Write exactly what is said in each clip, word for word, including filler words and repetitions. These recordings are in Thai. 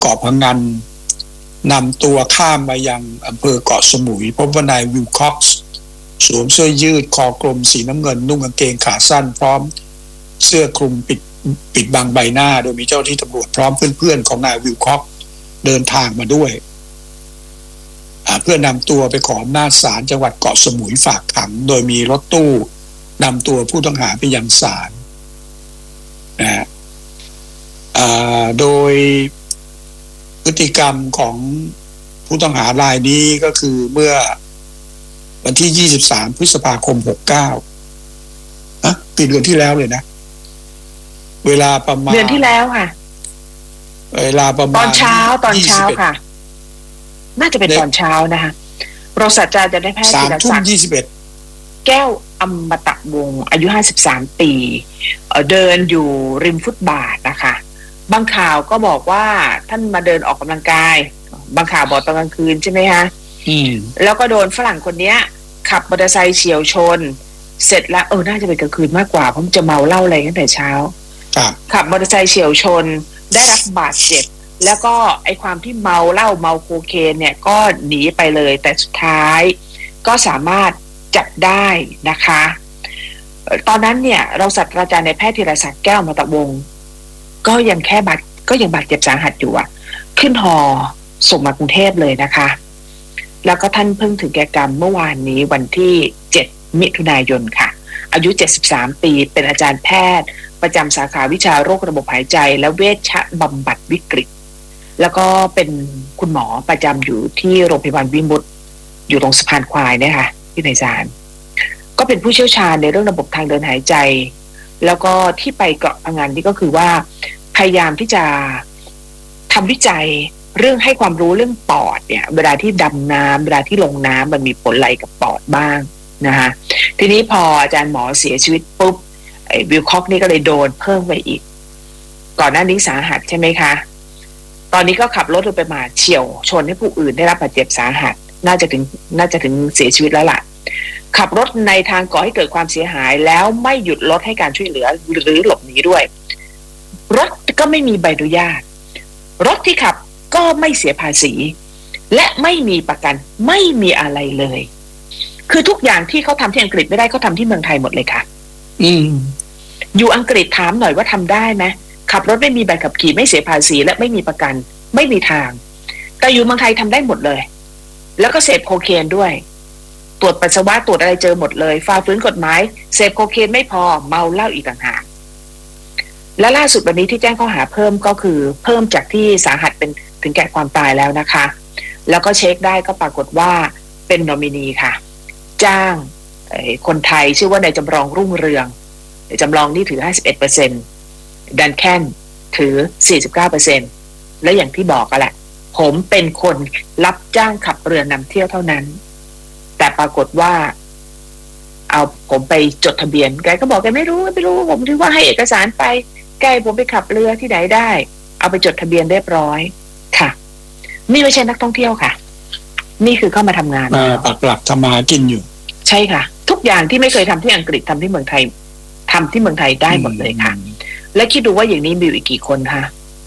เกาะพะงันนำตัวข้ามมายังอำเภอเกาะสมุยพบว่านายวิลค็อกซ์สวมเสื้อยืดคอกลมสีน้ำเงินนุ่งกางเกงขาสั้นพร้อมเสื้อคลุมปิดปิดบังใบหน้าโดยมีเจ้าหน้าที่ตำรวจพร้อมเพื่อนๆของนายวิลค็อกซ์เดินทางมาด้วยเพื่อนำตัวไปขออำนาจศาลจังหวัดเกาะสมุยฝากขังโดยมีรถตู้นำตัวผู้ต้องหาไปยังศาลนะโดยพฤติกรรมของผู้ต้องหารายนี้ก็คือเมื่อวันที่ยี่สิบสามพฤษภาคมหกสิบเก้านะปีเดือนที่แล้วเลยนะเวลาประมาณเดือนที่แล้วค่ะเวลาประมาณตอนเช้าตอนเช้าค่ะน่าจะเป็นตอนเช้านะคะรองศาสตราจารย์นายแพทย์ธีรศักดิ์แก้วอมตะวงศ์อายุห้าสิบสามปีเดินอยู่ริมฟุตบาทนะคะบางข่าวก็บอกว่าท่านมาเดินออกกำลังกายบางข่าวบอกตอนกลางคืนใช่ไหมคะอืมแล้วก็โดนฝรั่งคนนี้ขับมอเตอร์ไซค์เฉี่ยวชนเสร็จแล้วเออน่าจะเป็นกลางคืนมากกว่าเพราะมันจะเมาเหล้าอะไรตั้งแต่เช้าขับมอเตอร์ไซค์เฉี่ยวชนได้รับบาดเจ็บแล้วก็ไอความที่เมาเหล้าเมาโคเคนเนี่ยก็หนีไปเลยแต่สุดท้ายก็สามารถจับได้นะคะตอนนั้นเนี่ยเราศาสตราจารย์นายแพทย์ธีรศักดิ์แก้วอมตะวงศ์ก็ยังแค่บาดก็ยังบาดเจ็บสาหัสอยู่อ่ะขึ้นฮอส่งมากรุงเทพเลยนะคะแล้วก็ท่านเพิ่งถึงแก่กรรมเมื่อวานนี้วันที่เจ็ดมิถุนายนค่ะอายุเจ็ดสิบสามปีเป็นอาจารย์แพทย์ประจำสาขาวิชาโรคระบบหายใจและเวชบำบัดวิกฤตแล้วก็เป็นคุณหมอประจำอยู่ที่โรงพยาบาลวิมุตติอยู่ตรงสะพานควายเนี่ยค่ะที่ในศาลก็เป็นผู้เชี่ยวชาญในเรื่องระบบทางเดินหายใจแล้วก็ที่ไปเกาะพะงันนี่ก็คือว่าพยายามที่จะทำวิจัยเรื่องให้ความรู้เรื่องปอดเนี่ยเวลาที่ดำน้ำเวลาที่ลงน้ำมันมีผลอะไรกับปอดบ้างนะคะทีนี้พออาจารย์หมอเสียชีวิตปุ๊บไอ้วิลค็อกนี่ก็เลยโดนเพิ่มไปอีกก่อนหน้านี้สาหัสใช่ไหมคะตอนนี้ก็ขับรถไปมาเฉี่ยวชนให้ผู้อื่นได้รับบาดเจ็บสาหัสน่าจะถึงน่าจะถึงเสียชีวิตแล้วล่ะขับรถในทางก่อให้เกิดความเสียหายแล้วไม่หยุดรถให้การช่วยเหลือหรือหลบหนีด้วยรถก็ไม่มีใบอนุญาตรถที่ขับก็ไม่เสียภาษีและไม่มีประกันไม่มีอะไรเลยคือทุกอย่างที่เขาทำที่อังกฤษไม่ได้เขาทำที่เมืองไทยหมดเลยค่ะอืมอยู่อังกฤษถามหน่อยว่าทำได้ไหมขับรถไม่มีใบขับขี่ไม่เสียภาษีและไม่มีประกันไม่มีทางแต่อยู่เมืองไทยทำได้หมดเลยแล้วก็เสพโคเคนด้วยตรวจปัสสาวะตรวจอะไรเจอหมดเลยฝ่าฝืนกฎหมายเสพโคเคนไม่พอเมาเหล้าอีกต่างหากและล่าสุดวันนี้ที่แจ้งข้อหาเพิ่มก็คือเพิ่มจากที่สาหัสเป็นถึงแก่ความตายแล้วนะคะแล้วก็เช็คได้ก็ปรากฏว่าเป็นนอมินีค่ะจ้างคนไทยชื่อว่านายจำลองรุ่งเรืองจำลองนี่ถือ ห้าสิบเอ็ดเปอร์เซ็นต์ ดันแคนถือ สี่สิบเก้าเปอร์เซ็นต์ และอย่างที่บอกกันแหละผมเป็นคนรับจ้างขับเรือนำเที่ยวเท่านั้นแต่ปรากฏว่าเอาผมไปจดทะเบียนแกก็บอกแกไม่รู้ไม่รู้ผมถือว่าให้เอกสารไปแกผมไปขับเรือที่ไหนได้เอาไปจดทะเบียนเรียบร้อยค่ะนี่ไม่ใช่นักท่องเที่ยวค่ะนี่คือเข้ามาทำงานปักหลักทำมากินอยู่ใช่ค่ะทุกอย่างที่ไม่เคยทำที่อังกฤษทำที่เมืองไทยทำที่เมืองไทยได้หมดเลยค่ะและคิดดูว่าอย่างนี้มีอยู่อีกกี่คนคะ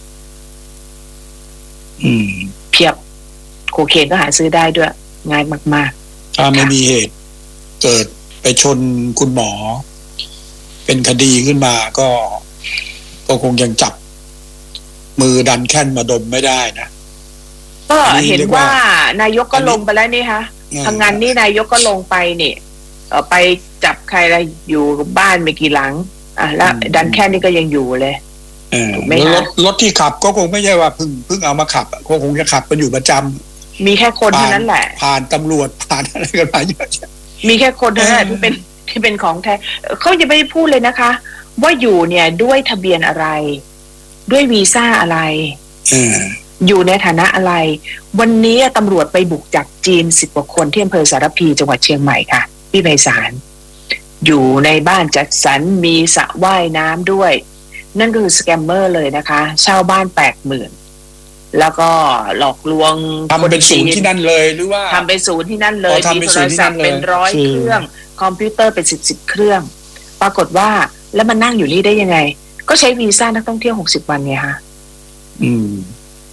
อืมเพียบโคเคนก็หาซื้อได้ด้วยง่ายมากๆถ้าไม่มีเหตุเกิดไปชนคุณหมอเป็นคดีขึ้นมาก็ก็คงยังจับมือดันแค่นมาดมไม่ได้นะก็เห็นว่านายกก็ลงไปแล้วนี่คะทางงานนี่นายกก็ลงไปนี่เออไปจับใครอะไรอยู่บ้านไม่กี่หลังอ่ะแล้วดันแค่นนี่ก็ยังอยู่เลยถูกไหมรถรถที่ขับก็คงไม่ใช่ว่าเพิ่งเพิ่งเอามาขับก็คงจะขับกันอยู่ประจำมีแค่คนเท่านั้นแหละผ่านตำรวจผ่านอะไรกันมาเยอะมีแค่คนเท่านั้นที่เป็นที่เป็นของแท้เขาจะไม่พูดเลยนะคะว่าอยู่เนี่ยด้วยทะเบียนอะไรด้วยวีซ่าอะไรอยู่ในฐานะอะไรวันนี้ตำรวจไปบุกจับจีนสิบกว่าคนที่อำเภอสารพีจังหวัดเชียงใหม่ค่ะพี่ไพศาลอยู่ในบ้านจัดสรรมีสระว่ายน้ำด้วยนั่นก็คือสแกมเมอร์เลยนะคะเช่าบ้านแปดหมื่นแล้วก็หลอกลวงทำเป็นศูนย์ที่นั่นเลยหรือว่าทำเป็นศูนย์ที่นั่นเลยมีโทรศัพท์เป็นร้อยเครื่องคอมพิวเตอร์เป็นสิบสิบเครื่องปรากฏว่าแล้วมันนั่งอยู่นี่ได้ยังไงก็ใช้วีซ่านักท่องเที่ยวหกสิบวันไงคะอืม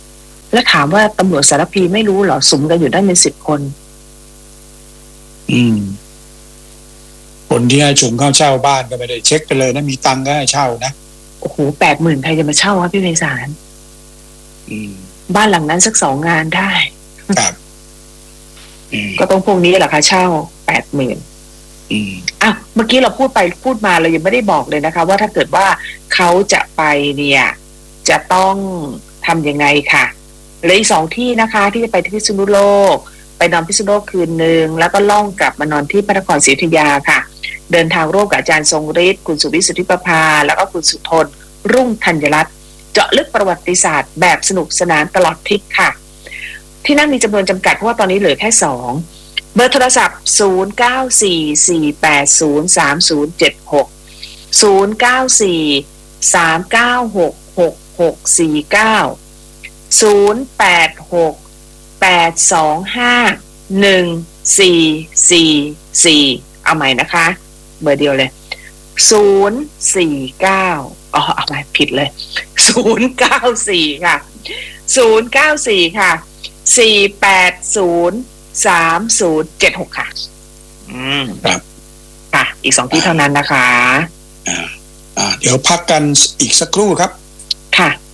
แล้วถามว่าตำรวจสารพีไม่รู้เหรอสุมกันอยู่ได้เป็นสิบคนอืมคนที่ให้ชมเข้าเช่าบ้านก็ไม่ได้เช็คไปเลยนะมีตังค์ก็ให้เช่านะโอ้โหแปดหมื่นใครจะมาเช่าวะพี่ไพศาลอืมบ้านหลังนั้นสักสองงานได้ครับก็ต้องพวกนี้แหละค่ะเช่าแปดหมื่นอ่ะเมื่อกี้เราพูดไปพูดมาเรายังไม่ได้บอกเลยนะคะว่าถ้าเกิดว่าเขาจะไปเนี่ยจะต้องทำยังไงค่ะเหลืออีกสองที่นะคะที่จะไปที่พิษณุโลกไปนอนพิษณุโลกคืนหนึ่งแล้วก็ล่องกลับมานอนที่พระนครศรีอยุธยาค่ะเดินทางร่วมกับอาจารย์ทรงฤทธิ์คุณสุวิทย์สุทธิประภาแล้วก็คุณสุทนรุ่งธัญรัตน์เจาะลึกประวัติศาสตร์แบบสนุกสนานตลอดทริปค่ะที่นั่งมีจำนวนจำกัดเพราะว่าตอนนี้เหลือแค่สองเบอร์โทรศัพท์ศูนย์ เก้า สี่ สี่ แปด ศูนย์ สาม ศูนย์ เจ็ด หก ศูนย์ เก้า สี่ สาม เก้า หก หก หก สี่ เก้า ศูนย์ แปด หก แปด สอง ห้า หนึ่ง สี่ สี่ สี่ เอาใหม่นะคะเบอร์เดียวเลยศูนย์ สี่ เก้าอ๋อเอาใหม่ผิดเลยศูนย์ เก้า สี่ ค่ะศูนย์ เก้า สี่ ค่ะสี่ แปด ศูนย์ สาม ศูนย์ เจ็ด หกค่ะอืมครับค่ะอีกสองที่เท่านั้นนะคะอ่าอ่าเดี๋ยวพักกันอีกสักครู่ครับค่ะ